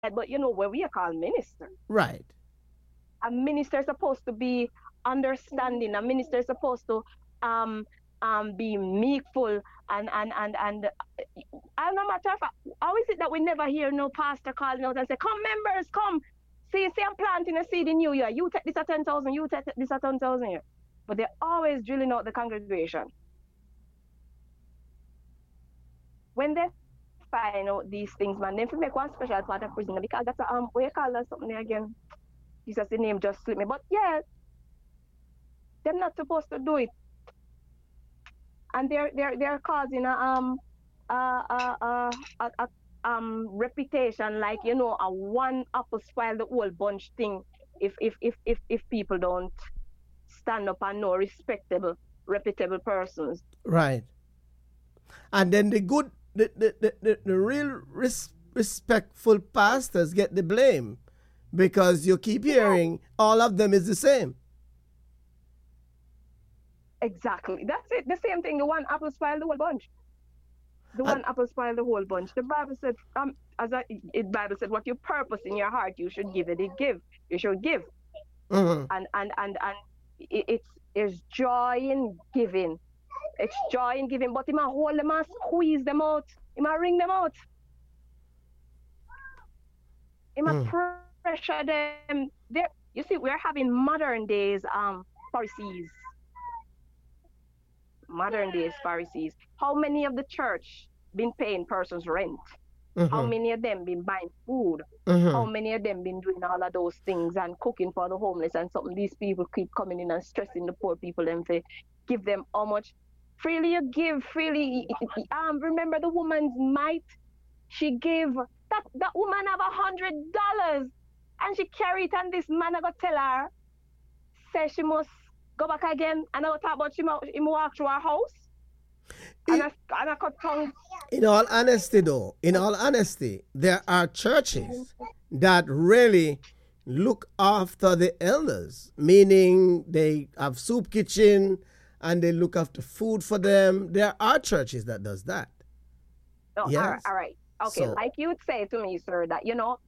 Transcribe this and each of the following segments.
but where we are called minister. Right. A minister is supposed to be understanding. A minister is supposed to um be meekful and no matter of how is it that we never hear no pastor calling out and say, "Come, members, come. See, I'm planting a seed in you. Yeah, you take this at 10,000. You take this at 10,000 here." But they're always drilling out the congregation. When they find out these things, man, then make one special part of prison because that's what you call that something again. Jesus, the name just slipped me. But yeah, they're not supposed to do it, and they're causing a reputation like a one apple spoil the whole bunch thing. If people don't stand up and know respectable, reputable persons. Right. And then the real respectful pastors get the blame because you keep hearing all of them is the same. Exactly. That's it. The same thing. The one apple spoil the whole bunch. The one apple spoil the whole bunch. The Bible said, Bible said, what you purpose in your heart, you should give it. You should give. Mm-hmm. And it's joy in giving. It's joy in giving. But he might hold them and squeeze them out. He might wring them out. He might pressure them. There. You see, we're having modern days Pharisees. Modern days Pharisees. How many of the church been paying persons rent? Mm-hmm. How many of them been buying food? Mm-hmm. How many of them been doing all of those things and cooking for the homeless and something? These people keep coming in and stressing the poor people and say, give them how much? Freely you give, freely. Remember the woman's mite? She gave, that woman have $100 and she carry it, and this man I got tell her, say she must go back again, and I will talk about she walk through her house. And I cut tongue. In all honesty, though, there are churches that really look after the elders, meaning they have soup kitchen and they look after food for them. There are churches that does that. Oh, yes. All right. Okay, so, like you would say to me, sir, that,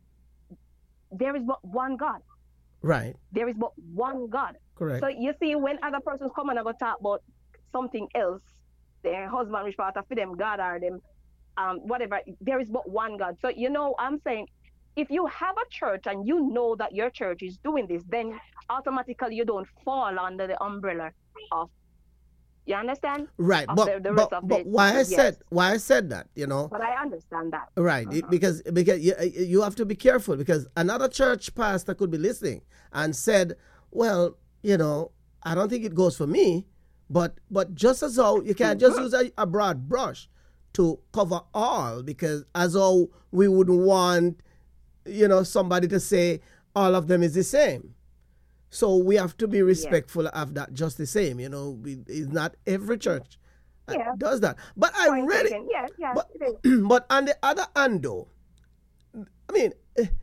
there is but one God. Right. There is but one God. Correct. So you see, when other persons come and I go talk about something else, their husband which part of them, God or them, whatever, there is but one God. So I'm saying, if you have a church and you know that your church is doing this, then automatically you don't fall under the umbrella of, you understand? Right. But why I said that, But I understand that. Right. Because you have to be careful, because another church pastor could be listening and said, well, I don't think it goes for me, but just as how you can't just use a broad brush to cover all, because as though we wouldn't want, somebody to say all of them is the same. So we have to be respectful of that just the same. It's not every church does that. But I really, but on the other hand, though, I mean,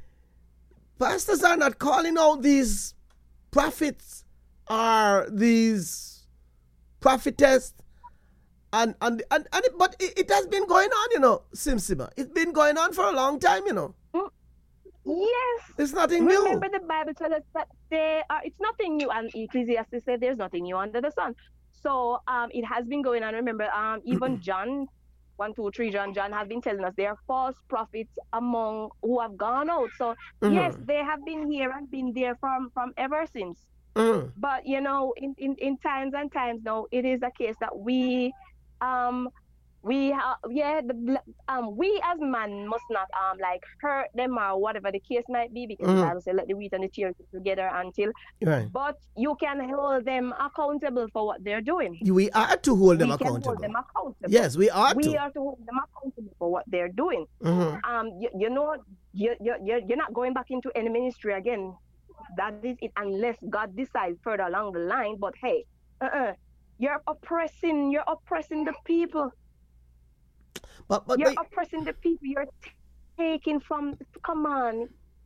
pastors are not calling out these prophets or these prophetess, but it has been going on, Simsima. It's been going on for a long time, Yes. It's nothing new. Remember the Bible tells us that it's nothing new, and Ecclesiastes said there's nothing new under the sun. So it has been going on. Remember, even John 1, 2, 3, John has been telling us there are false prophets among who have gone out. So yes, they have been here and been there from ever since. But in times and times now, it is a case that we as man must not like hurt them or whatever the case might be, because the Bible says let the wheat and the tear together until. Right. But you can hold them accountable for what they're doing. We are to hold them accountable. Hold them accountable. Yes, we are. We are to hold them accountable for what they're doing. You're not going back into any ministry again. That is it, unless God decides further along the line. But hey, you're oppressing the people. But you're oppressing the people. You're taking from. Come on.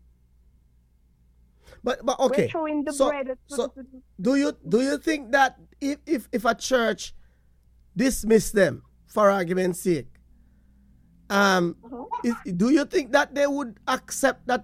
But okay. We're throwing the bread. So do you think that if a church dismiss them for argument's sake, do you think that they would accept that